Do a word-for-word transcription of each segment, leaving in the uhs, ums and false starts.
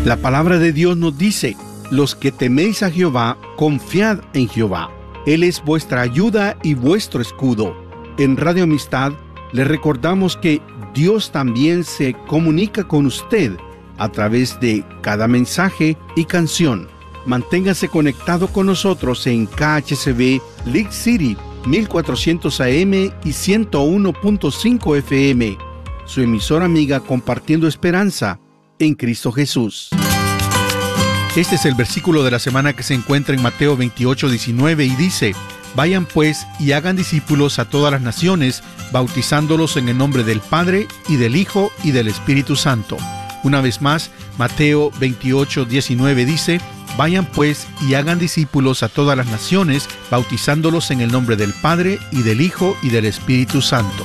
La palabra de Dios nos dice: los que teméis a Jehová, confiad en Jehová. Él es vuestra ayuda y vuestro escudo. En Radio Amistad le recordamos que Dios también se comunica con usted a través de cada mensaje y canción. Manténgase conectado con nosotros en K H C B League City mil cuatrocientos A M y ciento uno punto cinco F M, su emisora amiga compartiendo esperanza en Cristo Jesús. Este es el versículo de la semana que se encuentra en Mateo veintiocho, diecinueve y dice: vayan pues y hagan discípulos a todas las naciones, bautizándolos en el nombre del Padre y del Hijo y del Espíritu Santo. Una vez más, Mateo veintiocho, diecinueve dice: vayan pues y hagan discípulos a todas las naciones, bautizándolos en el nombre del Padre y del Hijo y del Espíritu Santo.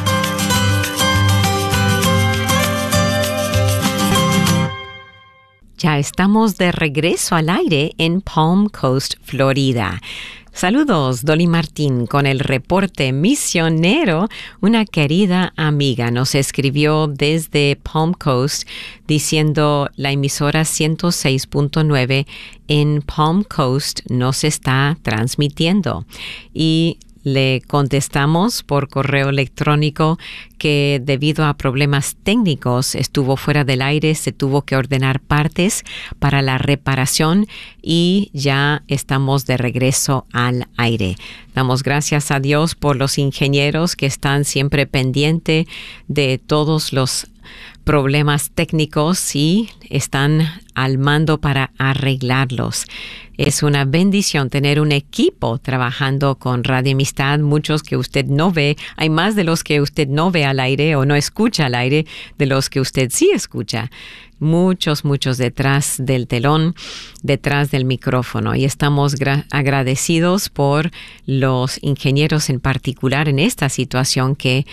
Ya estamos de regreso al aire en Palm Coast, Florida. Saludos, Dolly Martín, con el reporte misionero. Una querida amiga nos escribió desde Palm Coast diciendo: la emisora ciento seis punto nueve en Palm Coast nos está transmitiendo. Y le contestamos por correo electrónico que debido a problemas técnicos estuvo fuera del aire, se tuvo que ordenar partes para la reparación y ya estamos de regreso al aire. Damos gracias a Dios por los ingenieros que están siempre pendientes de todos los problemas técnicos y están al mando para arreglarlos. Es una bendición tener un equipo trabajando con Radio Amistad, muchos que usted no ve. Hay más de los que usted no ve al aire o no escucha al aire de los que usted sí escucha. Muchos, muchos detrás del telón, detrás del micrófono. Y estamos gra- agradecidos por los ingenieros en particular en esta situación que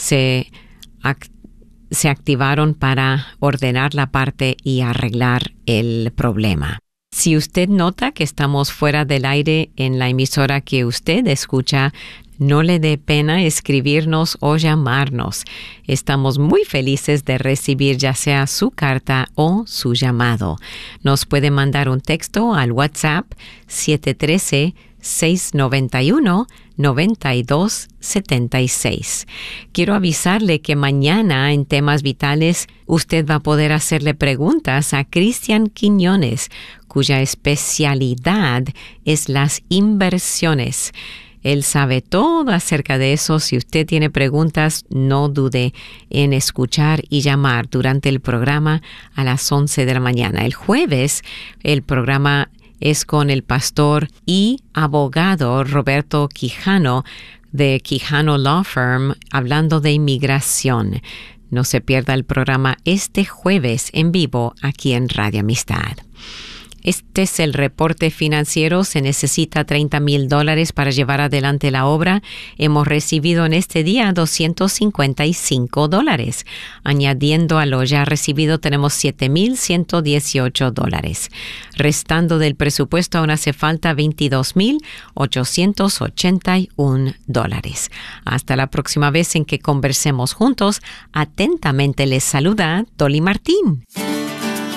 se act- se activaron para ordenar la parte y arreglar el problema. Si usted nota que estamos fuera del aire en la emisora que usted escucha, no le dé pena escribirnos o llamarnos. Estamos muy felices de recibir ya sea su carta o su llamado. Nos puede mandar un texto al WhatsApp siete uno tres, seis nueve uno, nueve dos siete seis. Quiero avisarle que mañana en Temas Vitales usted va a poder hacerle preguntas a Cristian Quiñones, cuya especialidad es las inversiones. Él sabe todo acerca de eso. Si usted tiene preguntas, no dude en escuchar y llamar durante el programa a las once de la mañana. El jueves, el programa es con el pastor y abogado Roberto Quijano de Quijano Law Firm, hablando de inmigración. No se pierda el programa este jueves en vivo aquí en Radio Amistad. Este es el reporte financiero. Se necesita treinta mil dólares para llevar adelante la obra. Hemos recibido en este día doscientos cincuenta y cinco dólares. Añadiendo a lo ya recibido, tenemos siete mil ciento dieciocho dólares. Restando del presupuesto, aún hace falta veintidós mil ochocientos ochenta y uno dólares. Hasta la próxima vez en que conversemos juntos. Atentamente les saluda Dolly Martín.